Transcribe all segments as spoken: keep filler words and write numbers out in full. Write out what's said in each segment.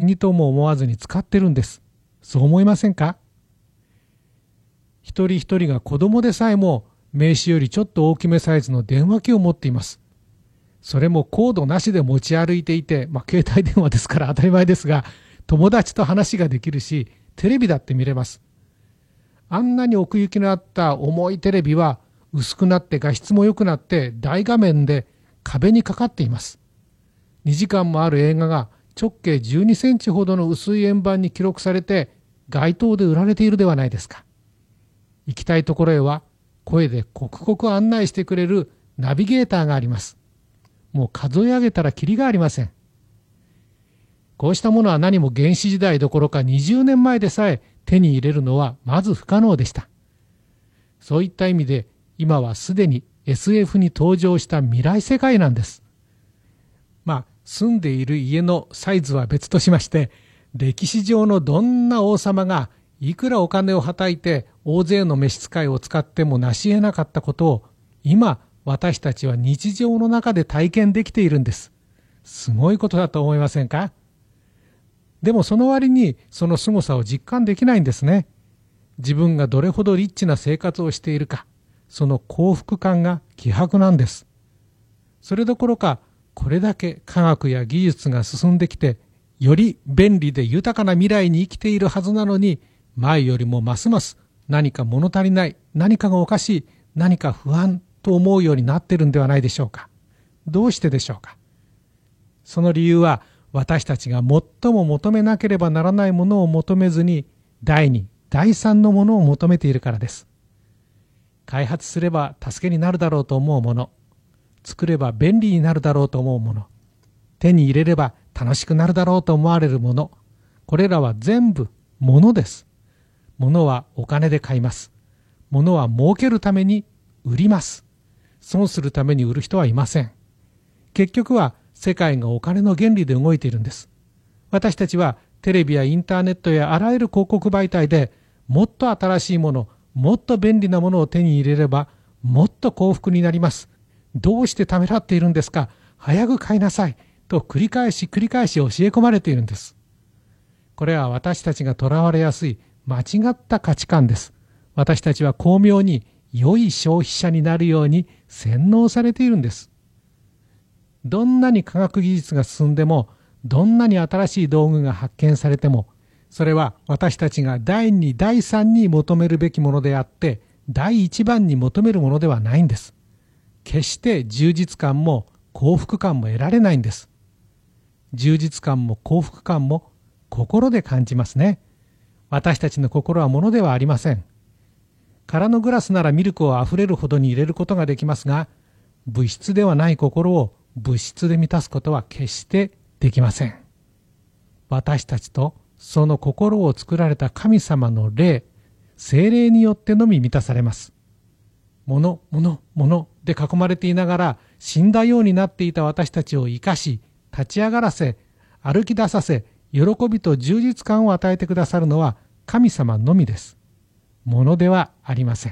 にとも思わずに使ってるんです。そう思いませんか？一人一人が子供でさえも名刺よりちょっと大きめサイズの電話機を持っています。それもコードなしで持ち歩いていて、まあ、携帯電話ですから当たり前ですが、友達と話ができるし、テレビだって見れます。あんなに奥行きのあった重いテレビは薄くなって画質も良くなって大画面で壁にかかっています。にじかんもある映画が直径じゅうにセンチほどの薄い円盤に記録されて街頭で売られているではないですか。行きたいところへは声で刻々案内してくれるナビゲーターがあります。もう数え上げたらキリがありません。こうしたものは何も原始時代どころかにじゅうねんまえでさえ手に入れるのはまず不可能でした。そういった意味で今はすでに エスエフ に登場した未来世界なんです。まあ住んでいる家のサイズは別としまして、歴史上のどんな王様がいくらお金をはたいて大勢の召使いを使っても成し得なかったことを今私たちは日常の中で体験できているんです。すごいことだと思いませんか？でもその割にその凄さを実感できないんですね。自分がどれほどリッチな生活をしているか、その幸福感が希薄なんです。それどころか、これだけ科学や技術が進んできて、より便利で豊かな未来に生きているはずなのに、前よりもますます何か物足りない、何かがおかしい、何か不安と思うようになっているんではないでしょうか。どうしてでしょうか。その理由は、私たちが最も求めなければならないものを求めずに、第二、第三のものを求めているからです。開発すれば助けになるだろうと思うもの、作れば便利になるだろうと思うもの、手に入れれば楽しくなるだろうと思われるもの、これらは全部物です。物はお金で買います。物は儲けるために売ります。損するために売る人はいません。結局は世界がお金の原理で動いているんです。私たちはテレビやインターネットやあらゆる広告媒体でもっと新しいもの、もっと便利なものを手に入れればもっと幸福になります。どうしてためらっているんですか。早く買いなさい。と繰り返し繰り返し教え込まれているんです。これは私たちがとらわれやすい間違った価値観です。私たちは巧妙に良い消費者になるように洗脳されているんです。どんなに科学技術が進んでも、どんなに新しい道具が発見されても、それは私たちが第二、第三に求めるべきものであって、第一番に求めるものではないんです。決して充実感も幸福感も得られないんです。充実感も幸福感も心で感じますね。私たちの心は物ではありません。空のグラスならミルクをあふれるほどに入れることができますが、物質ではない心を物質で満たすことは決してできません。私たちとその心を作られた神様の霊、聖霊によってのみ満たされます。物、物、物で囲まれていながら死んだようになっていた私たちを生かし、立ち上がらせ、歩き出させ、喜びと充実感を与えてくださるのは神様のみです。物ではありません。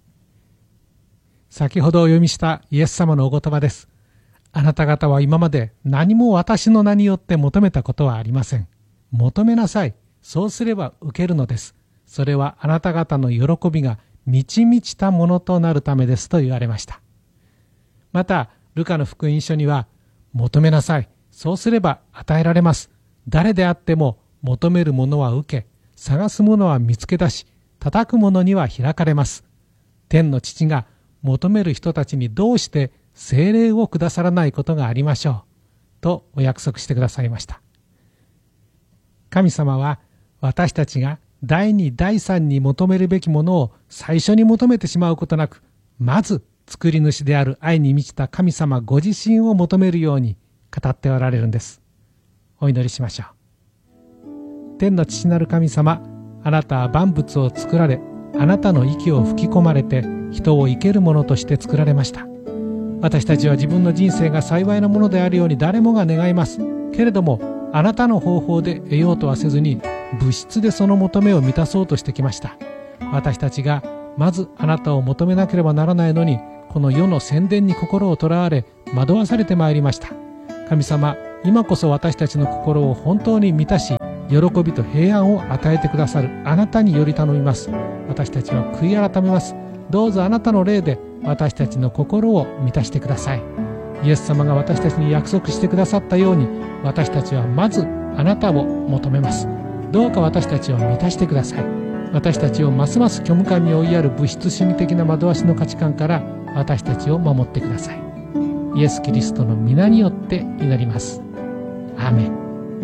先ほどお読みしたイエス様のお言葉です。あなた方は今まで何も私の名によって求めたことはありません。求めなさい。そうすれば受けるのです。それはあなた方の喜びが満ち満ちたものとなるためですと言われました。また、ルカの福音書には、求めなさい。そうすれば与えられます。誰であっても求めるものは受け、探すものは見つけ出し、叩くものには開かれます。天の父が求める人たちにどうして聖霊をくださらないことがありましょう。とお約束してくださいました。神様は私たちが第二、第三に求めるべきものを最初に求めてしまうことなく、まず作り主である愛に満ちた神様ご自身を求めるように語っておられるんです。お祈りしましょう。天の父なる神様、あなたは万物を作られ、あなたの息を吹き込まれて人を生けるものとして作られました。私たちは自分の人生が幸いなものであるように誰もが願います。けれども、あなたの方法で得ようとはせずに、物質でその求めを満たそうとしてきました。私たちがまずあなたを求めなければならないのに、この世の宣伝に心をとらわれ、惑わされてまいりました。神様、今こそ私たちの心を本当に満たし、 喜びと平安を与えてくださるあなたにより頼みます。私たちは悔い改めます。どうぞあなたの霊で私たちの心を満たしてください。イエス様が私たちに約束してくださったように、私たちはまずあなたを求めます。どうか私たちを満たしてください。私たちをますます虚無感に追いやる物質主義的な惑わしの価値観から私たちを守ってください。イエス・キリストの皆によって祈ります。アーメン。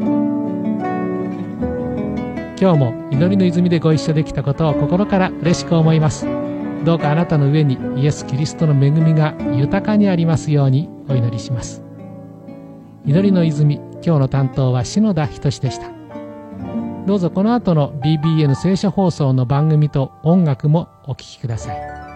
今日も祈りの泉でご一緒できたことを心から嬉しく思います。どうかあなたの上にイエス・キリストの恵みが豊かにありますようにお祈りします。祈りの泉、今日の担当は篠田仁でした。どうぞこの後の ビービーエヌ 聖書放送の番組と音楽もお聴きください。